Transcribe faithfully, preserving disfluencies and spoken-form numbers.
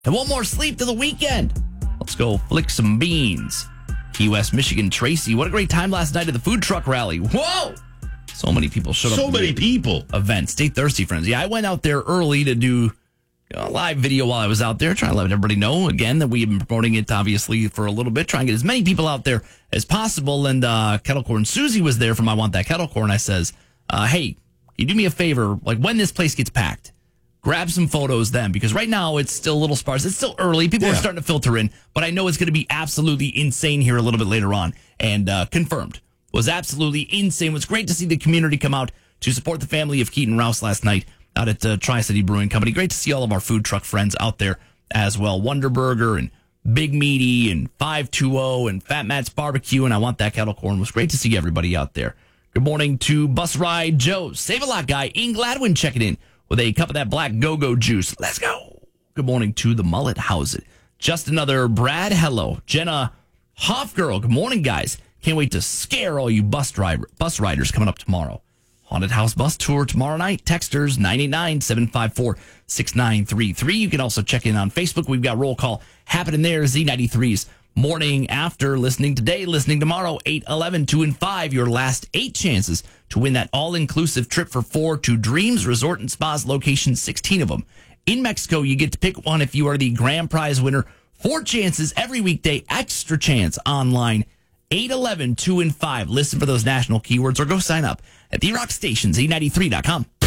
And one more sleep to the weekend. Let's go flick some beans. Key West, Michigan, Tracy. What a great time last night at the food truck rally. Whoa! So many people showed up. So many people. Event. Stay thirsty, friends. Yeah, I went out there early to do you know, a live video while I was out there, trying to let everybody know, again, that we have been promoting it, obviously, for a little bit, trying to get as many people out there as possible. And uh, Kettle Corn Susie was there from I Want That Kettle Corn. I says, uh, hey, can you do me a favor? Like, when this place gets packed, grab some photos then, because right now it's still a little sparse. It's still early. People yeah. are starting to filter in, but I know it's going to be absolutely insane here a little bit later on. And uh, confirmed. Was absolutely insane. It was great to see the community come out to support the family of Keaton Rouse last night out at uh, Tri-City Brewing Company. Great to see all of our food truck friends out there as well. Wonder Burger and Big Meaty and five two zero and Fat Matt's Barbecue and I Want That Kettle Corn. It was great to see everybody out there. Good morning to Bus Ride Joe, Save a Lot guy, Ian Gladwin checking in with a cup of that black go-go juice. Let's go. Good morning to the Mullet House. Just another Brad. Hello. Jenna Hoffgirl. Good morning, guys. Can't wait to scare all you bus driver, bus riders coming up tomorrow. Haunted House Bus Tour tomorrow night. Texters nine eight nine, seven five four, six nine three three. You can also check in on Facebook. We've got roll call happening there. Z ninety-three's morning after. Listening today, listening tomorrow. eight, eleven, two, and five. Your last eight chances to win that all-inclusive trip for four to Dreams Resort and Spas location, sixteen of them. In Mexico, you get to pick one if you are the grand prize winner. Four chances every weekday. Extra chance online. eight, eleven, two, and five. Listen for those national keywords or go sign up at the rock station z ninety-three dot com.